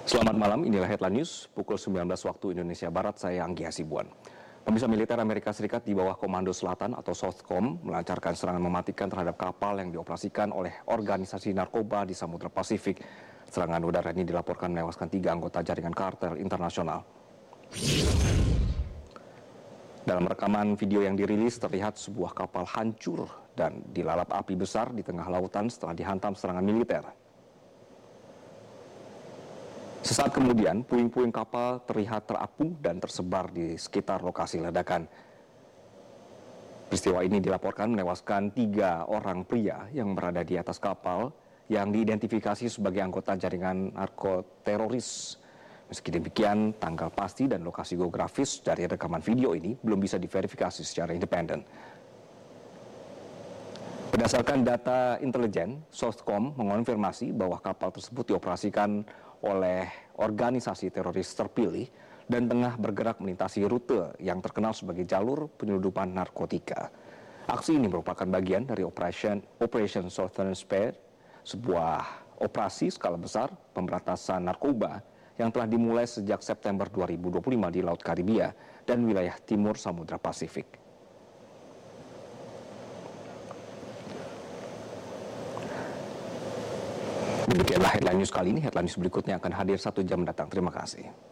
Selamat malam, inilah Headline News, pukul 19 waktu Indonesia Barat, saya Anggi Hasibuan. Pemirsa militer Amerika Serikat di bawah Komando Selatan atau SOUTHCOM melancarkan serangan mematikan terhadap kapal yang dioperasikan oleh organisasi narkoba di Samudra Pasifik. Serangan udara ini dilaporkan menewaskan 3 anggota jaringan kartel internasional. Dalam rekaman video yang dirilis terlihat sebuah kapal hancur dan dilalap api besar di tengah lautan setelah dihantam serangan militer. Sesaat kemudian, puing-puing kapal terlihat terapung dan tersebar di sekitar lokasi ledakan. Peristiwa ini dilaporkan menewaskan 3 orang pria yang berada di atas kapal yang diidentifikasi sebagai anggota jaringan narkoteroris. Meski demikian, tanggal pasti dan lokasi geografis dari rekaman video ini belum bisa diverifikasi secara independen. Berdasarkan data intelijen, SOUTHCOM mengonfirmasi bahwa kapal tersebut dioperasikan oleh organisasi teroris terpilih dan tengah bergerak melintasi rute yang terkenal sebagai jalur penyeludupan narkotika. Aksi ini merupakan bagian dari Operation Southern Spear, sebuah operasi skala besar pemberantasan narkoba yang telah dimulai sejak September 2025 di Laut Karibia dan wilayah timur Samudra Pasifik. Demikianlah Headline News kali ini. Headline News berikutnya akan hadir 1 jam mendatang. Terima kasih.